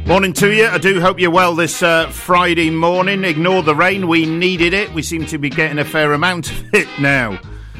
Morning to you. I do hope you're well this Friday morning. Ignore the rain. We needed it. We seem to be getting a fair amount of it now.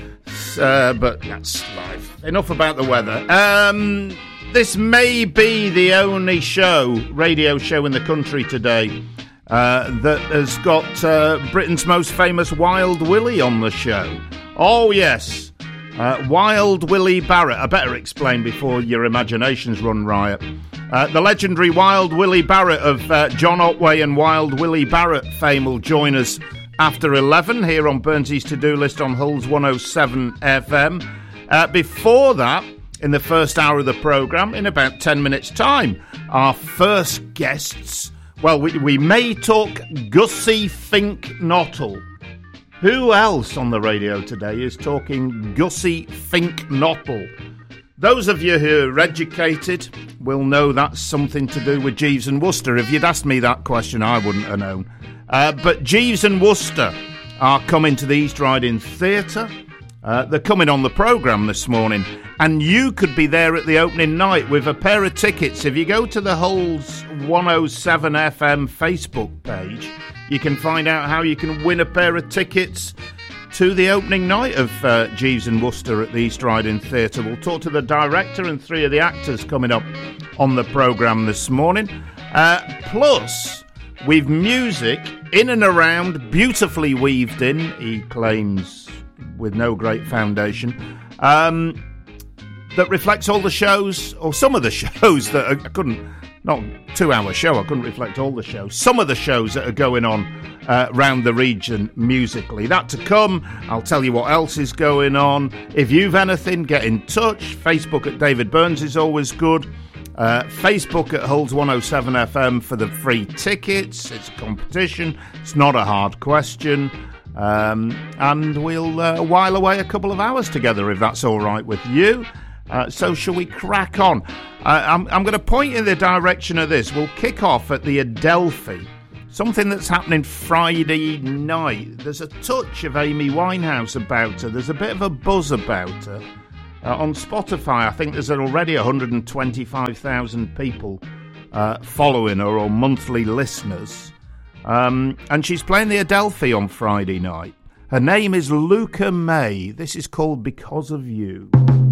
But that's life. Enough about the weather. This may be the only radio show in the country today that has got Britain's most famous Wild Willie on the show. Oh, yes. Wild Willie Barrett. I better explain before your imaginations run riot. The legendary Wild Willie Barrett of John Otway and Wild Willie Barrett fame will join us after 11 here on Burnsy's To-Do List on Hull's 107 FM. Before that, in the first hour of the programme, in about 10 minutes' time, our first guests, well, we may talk Gussie Fink Nottle. Who else on the radio today is talking Gussie Fink Nottle? Those of you who are educated will know that's something to do with Jeeves and Wooster. If you'd asked me that question, I wouldn't have known. But Jeeves and Wooster are coming to the East Riding Theatre. They're coming on the programme this morning. And you could be there at the opening night with a pair of tickets. If you go to the Hull's 107 FM Facebook page, you can find out how you can win a pair of tickets to the opening night of Jeeves and Wooster at the East Riding Theatre. We'll talk to the director and three of the actors coming up on the programme this morning. Plus, we've music in and around, beautifully weaved in, he claims, with no great foundation, that reflects all the shows, or some of the shows that I couldn't, not 2-hour show, I couldn't reflect all the shows, some of the shows that are going on round the region musically. That to come. I'll tell you what else is going on. If you've anything, get in touch. Facebook at David Burns is always good. Facebook at Hull's 107 FM for the free tickets. It's a competition. It's not a hard question. And we'll while away a couple of hours together if that's all right with you. So shall we crack on? I'm going to point in the direction of this. We'll kick off at the Adelphi. Something that's happening Friday night. There's a touch of Amy Winehouse about her. There's a bit of a buzz about her. On Spotify, I think there's already 125,000 people following her, or monthly listeners. And she's playing the Adelphi on Friday night. Her name is Luca May. This is called Because of You.